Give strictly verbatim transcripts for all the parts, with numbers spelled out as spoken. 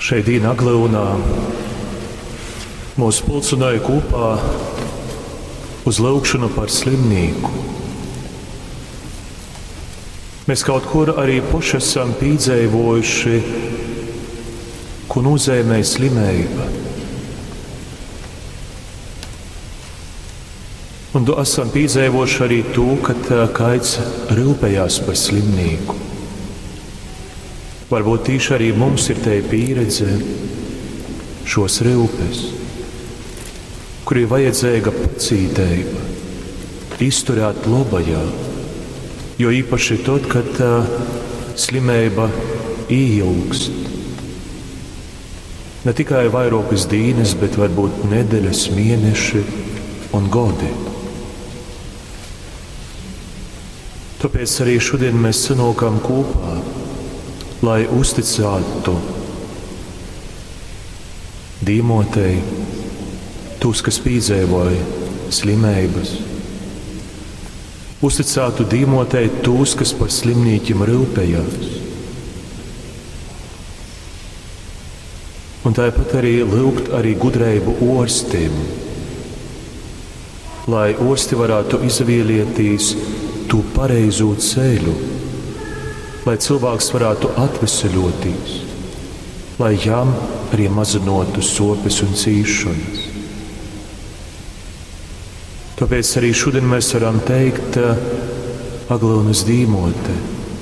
Šai dienā Aglaunā mūs pulcināja kopā uz lūgšanu par slimnieku. Mēs kaut kur arī paši esam piedzīvojuši, ko nozīmē slimība. Un esam piedzīvojuši arī to, ka kāds rūpējās par slimnieku. Varbūt tieši arī mums ir tā pieredze šos rūpes, kur ir vajadzīga pacītība, izturēt labajā, jo īpaši tad, kad tā slimība ilgst. Ne tikai vairākas dienas, bet varbūt nedēļas, mēneši un gadi. Tāpēc arī šodien mēs sanākam kopā, lai uzticētu dīmotei tos, kas piedzīvoja slimības. Uzticētu dīmotei tos, kas par slimniekiem rūpējās. Un tāpat arī lūgt arī gudrību ārstiem, lai ārsti varētu izvēlēties to pareizo ceļu, lai cilvēks varētu atveseļoties, lai jām arī mazinātu sopes un cīšanas. Tāpēc arī šodien mēs varam teikt Aglaunas dīmote.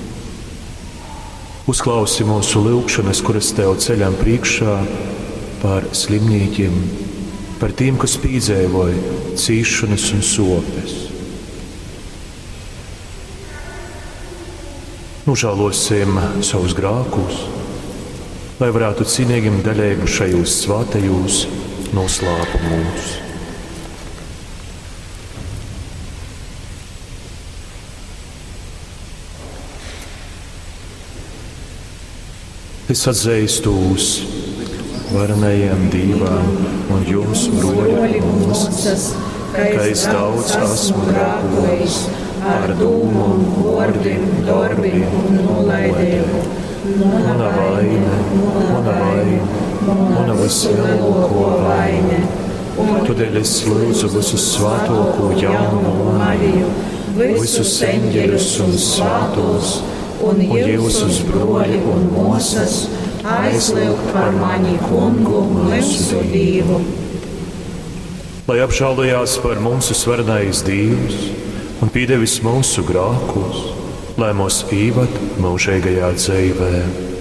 Uzklausi mūsu lūgšanas, kuras tev ceļam priekšā par slimniekiem, par tiem, kas piedzīvoja cīšanas un sopes. Nožēlosim savus grēkus, lai varētu cienīgiem daļēgu šajos svētajos noslēpumos. Es atzīstu uz varenajiem Dievam un jums, broļi un māsas, ka es daudz esmu grēkojis ar dūmu, vārdiem, darbiem un nolaidību. Mana vaina, mana vaina, mana vislielākā vaina. Tādēļ es lūdzu visu svētāko jauno Mariju, visus eņģeļus un svētos, un jūsus broļi un māsas, aizlūgt par mani Kungu, mūsu Dievu. Lai apžēlojās par mums svarenais Dievs un piedevis mūsu grēkus, lai mūs īvad mūžīgajā dzīvē.